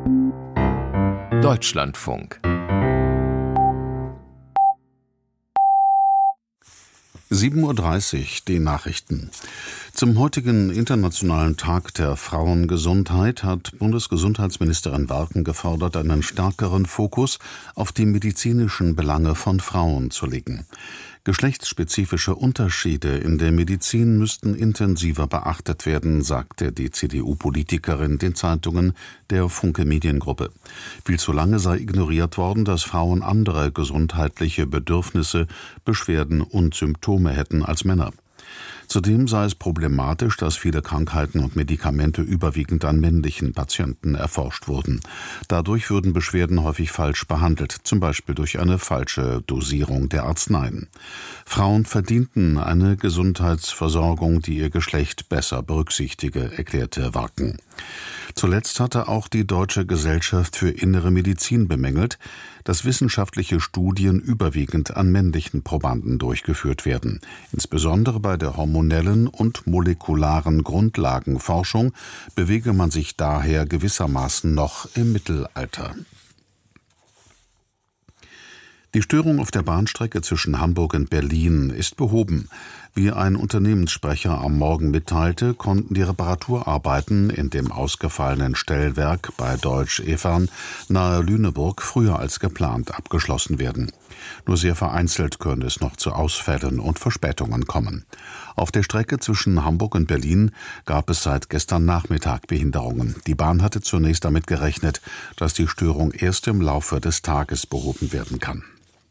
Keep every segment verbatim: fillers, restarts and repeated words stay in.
Deutschlandfunk. sieben Uhr dreißig, die Nachrichten. Zum heutigen Internationalen Tag der Frauengesundheit hat Bundesgesundheitsministerin Warken gefordert, einen stärkeren Fokus auf die medizinischen Belange von Frauen zu legen. Geschlechtsspezifische Unterschiede in der Medizin müssten intensiver beachtet werden, sagte die C D U-Politikerin den Zeitungen der Funke Mediengruppe. Viel zu lange sei ignoriert worden, dass Frauen andere gesundheitliche Bedürfnisse, Beschwerden und Symptome hätten als Männer. Zudem sei es problematisch, dass viele Krankheiten und Medikamente überwiegend an männlichen Patienten erforscht wurden. Dadurch würden Beschwerden häufig falsch behandelt, zum Beispiel durch eine falsche Dosierung der Arzneien. Frauen verdienten eine Gesundheitsversorgung, die ihr Geschlecht besser berücksichtige, erklärte Warken. Zuletzt hatte auch die Deutsche Gesellschaft für Innere Medizin bemängelt, dass wissenschaftliche Studien überwiegend an männlichen Probanden durchgeführt werden. Insbesondere bei der hormonellen und molekularen Grundlagenforschung bewege man sich daher gewissermaßen noch im Mittelalter. Die Störung auf der Bahnstrecke zwischen Hamburg und Berlin ist behoben. Wie ein Unternehmenssprecher am Morgen mitteilte, konnten die Reparaturarbeiten in dem ausgefallenen Stellwerk bei Deutsch Evern nahe Lüneburg früher als geplant abgeschlossen werden. Nur sehr vereinzelt könne es noch zu Ausfällen und Verspätungen kommen. Auf der Strecke zwischen Hamburg und Berlin gab es seit gestern Nachmittag Behinderungen. Die Bahn hatte zunächst damit gerechnet, dass die Störung erst im Laufe des Tages behoben werden kann.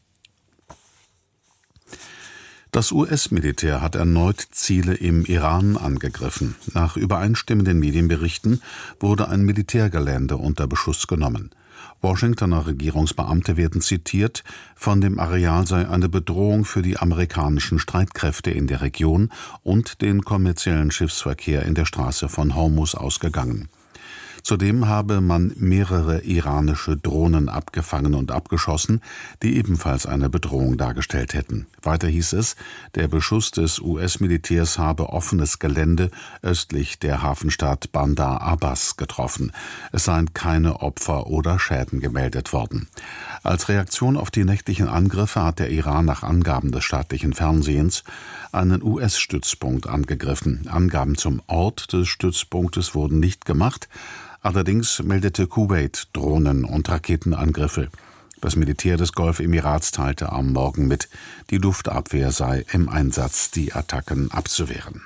Das U S-Militär hat erneut Ziele im Iran angegriffen. Nach übereinstimmenden Medienberichten wurde ein Militärgelände unter Beschuss genommen. Washingtoner Regierungsbeamte werden zitiert, von dem Areal sei eine Bedrohung für die amerikanischen Streitkräfte in der Region und den kommerziellen Schiffsverkehr in der Straße von Hormuz ausgegangen. Zudem habe man mehrere iranische Drohnen abgefangen und abgeschossen, die ebenfalls eine Bedrohung dargestellt hätten. Weiter hieß es, der Beschuss des U S-Militärs habe offenes Gelände östlich der Hafenstadt Bandar Abbas getroffen. Es seien keine Opfer oder Schäden gemeldet worden. Als Reaktion auf die nächtlichen Angriffe hat der Iran nach Angaben des staatlichen Fernsehens einen U S-Stützpunkt angegriffen. Angaben zum Ort des Stützpunktes wurden nicht gemacht. Allerdings meldete Kuwait Drohnen- und Raketenangriffe. Das Militär des Golfemirats teilte am Morgen mit, die Luftabwehr sei im Einsatz, die Attacken abzuwehren.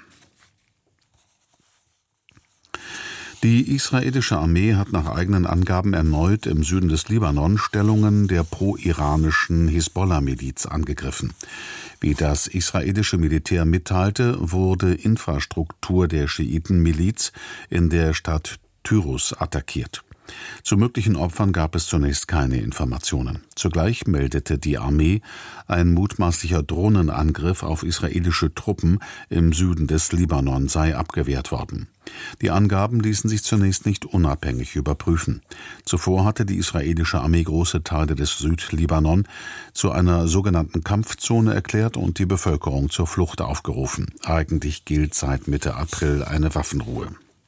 Die israelische Armee hat nach eigenen Angaben erneut im Süden des Libanon Stellungen der pro-iranischen Hisbollah-Miliz angegriffen. Wie das israelische Militär mitteilte, wurde Infrastruktur der Schiiten-Miliz in der Stadt Tyrus attackiert. Zu möglichen Opfern gab es zunächst keine Informationen. Zugleich meldete die Armee, ein mutmaßlicher Drohnenangriff auf israelische Truppen im Süden des Libanon sei abgewehrt worden. Die Angaben ließen sich zunächst nicht unabhängig überprüfen. Zuvor hatte die israelische Armee große Teile des Südlibanon zu einer sogenannten Kampfzone erklärt und die Bevölkerung zur Flucht aufgerufen. Eigentlich gilt seit Mitte April eine Waffenruhe.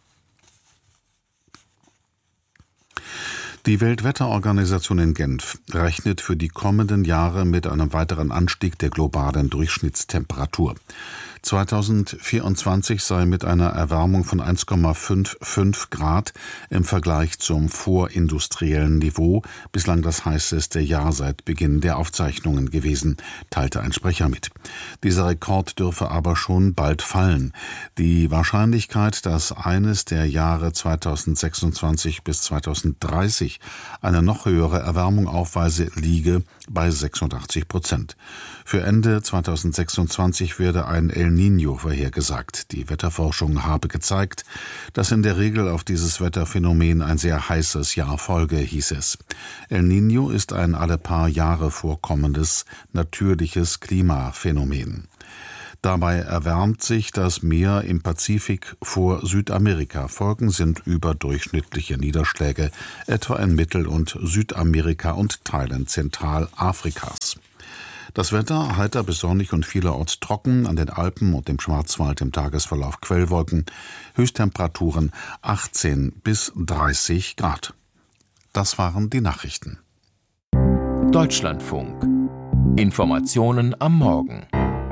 Die Weltwetterorganisation in Genf rechnet für die kommenden Jahre mit einem weiteren Anstieg der globalen Durchschnittstemperatur. zweitausendvierundzwanzig sei mit einer Erwärmung von eins Komma fünfundfünfzig Grad im Vergleich zum vorindustriellen Niveau bislang das heißeste Jahr seit Beginn der Aufzeichnungen gewesen, teilte ein Sprecher mit. Dieser Rekord dürfe aber schon bald fallen. Die Wahrscheinlichkeit, dass eines der Jahre zweitausendsechsundzwanzig bis zweitausenddreißig eine noch höhere Erwärmung aufweise, liege bei sechsundachtzig Prozent. Für Ende zweitausendsechsundzwanzig werde ein El Niño vorhergesagt. Die Wetterforschung habe gezeigt, dass in der Regel auf dieses Wetterphänomen ein sehr heißes Jahr folge, hieß es. El Niño ist ein alle paar Jahre vorkommendes, natürliches Klimaphänomen. Dabei erwärmt sich das Meer im Pazifik vor Südamerika. Folgen sind überdurchschnittliche Niederschläge, etwa in Mittel- und Südamerika und Teilen Zentralafrikas. Das Wetter heiter bis sonnig und vielerorts trocken, an den Alpen und dem Schwarzwald im Tagesverlauf Quellwolken, Höchsttemperaturen achtzehn bis dreißig Grad. Das waren die Nachrichten. Deutschlandfunk. Informationen am Morgen.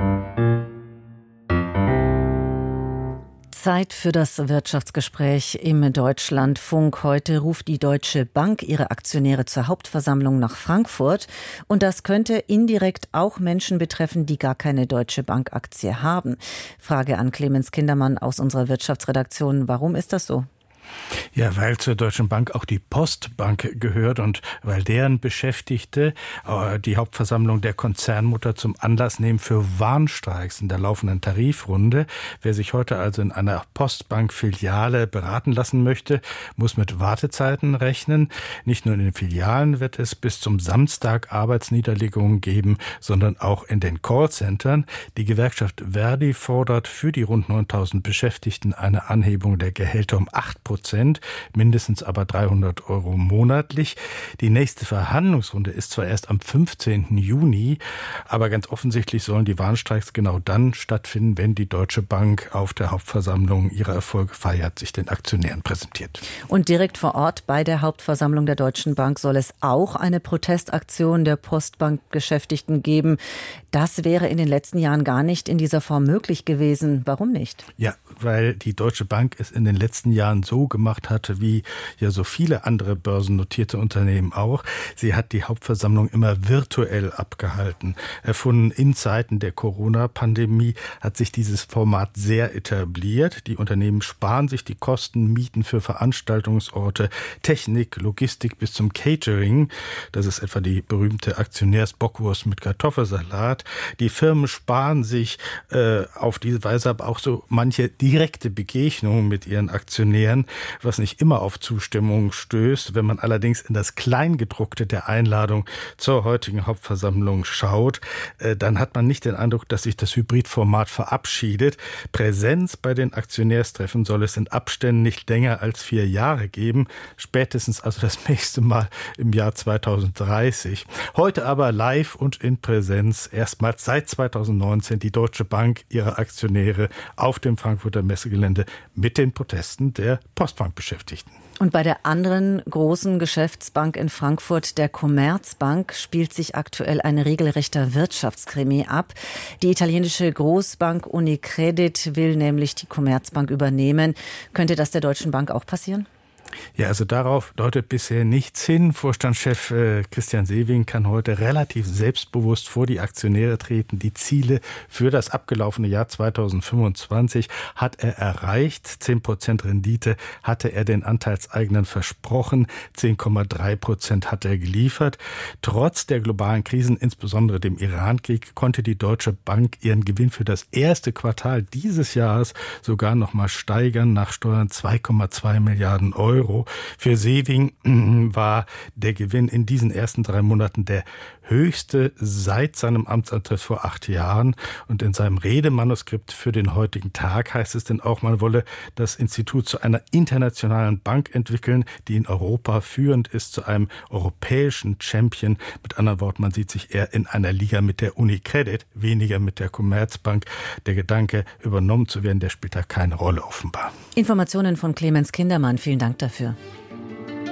Zeit für das Wirtschaftsgespräch im Deutschlandfunk. Heute ruft die Deutsche Bank ihre Aktionäre zur Hauptversammlung nach Frankfurt. Und das könnte indirekt auch Menschen betreffen, die gar keine Deutsche Bank-Aktie haben. Frage an Clemens Kindermann aus unserer Wirtschaftsredaktion. Warum ist das so? Ja, weil zur Deutschen Bank auch die Postbank gehört und weil deren Beschäftigte äh, die Hauptversammlung der Konzernmutter zum Anlass nehmen für Warnstreiks in der laufenden Tarifrunde. Wer sich heute also in einer Postbank-Filiale beraten lassen möchte, muss mit Wartezeiten rechnen. Nicht nur in den Filialen wird es bis zum Samstag Arbeitsniederlegungen geben, sondern auch in den Callcentern. Die Gewerkschaft Verdi fordert für die rund neuntausend Beschäftigten eine Anhebung der Gehälter um acht Prozent, mindestens aber dreihundert Euro monatlich. Die nächste Verhandlungsrunde ist zwar erst am fünfzehnten Juni, aber ganz offensichtlich sollen die Warnstreiks genau dann stattfinden, wenn die Deutsche Bank auf der Hauptversammlung ihre Erfolge feiert, sich den Aktionären präsentiert. Und direkt vor Ort bei der Hauptversammlung der Deutschen Bank soll es auch eine Protestaktion der Postbankbeschäftigten geben. Das wäre in den letzten Jahren gar nicht in dieser Form möglich gewesen. Warum nicht? Ja, weil die Deutsche Bank es in den letzten Jahren so gemacht hatte, wie ja so viele andere börsennotierte Unternehmen auch. Sie hat die Hauptversammlung immer virtuell abgehalten. Erfunden in Zeiten der Corona-Pandemie hat sich dieses Format sehr etabliert. Die Unternehmen sparen sich die Kosten, Mieten für Veranstaltungsorte, Technik, Logistik bis zum Catering. Das ist etwa die berühmte Aktionärsbockwurst mit Kartoffelsalat. Die Firmen sparen sich äh, auf diese Weise aber auch so manche direkte Begegnungen mit ihren Aktionären, was nicht immer auf Zustimmung stößt. Wenn man allerdings in das Kleingedruckte der Einladung zur heutigen Hauptversammlung schaut, äh, dann hat man nicht den Eindruck, dass sich das Hybridformat verabschiedet. Präsenz bei den Aktionärstreffen soll es in Abständen nicht länger als vier Jahre geben, spätestens also das nächste Mal im Jahr zweitausenddreißig. Heute aber live und in Präsenz, erstmals seit zweitausendneunzehn die Deutsche Bank ihre Aktionäre auf dem Frankfurter Messegelände mit den Protesten der Postbankbeschäftigten. Und bei der anderen großen Geschäftsbank in Frankfurt, der Commerzbank, spielt sich aktuell ein regelrechter Wirtschaftskrimi ab. Die italienische Großbank Unicredit will nämlich die Commerzbank übernehmen. Könnte das der Deutschen Bank auch passieren? Ja, also darauf deutet bisher nichts hin. Vorstandschef äh, Christian Sewing kann heute relativ selbstbewusst vor die Aktionäre treten. Die Ziele für das abgelaufene Jahr zweitausendfünfundzwanzig hat er erreicht. zehn Prozent Rendite hatte er den Anteilseignern versprochen. zehn Komma drei Prozent hat er geliefert. Trotz der globalen Krisen, insbesondere dem Irankrieg, konnte die Deutsche Bank ihren Gewinn für das erste Quartal dieses Jahres sogar noch mal steigern, nach Steuern zwei Komma zwei Milliarden Euro. Für Sewing war der Gewinn in diesen ersten drei Monaten der höchste seit seinem Amtsantritt vor acht Jahren. Und in seinem Redemanuskript für den heutigen Tag heißt es denn auch, man wolle das Institut zu einer internationalen Bank entwickeln, die in Europa führend ist, zu einem europäischen Champion. Mit anderen Worten, man sieht sich eher in einer Liga mit der Unicredit, weniger mit der Commerzbank. Der Gedanke, übernommen zu werden, der spielt da keine Rolle offenbar. Informationen von Clemens Kindermann. Vielen Dank dafür.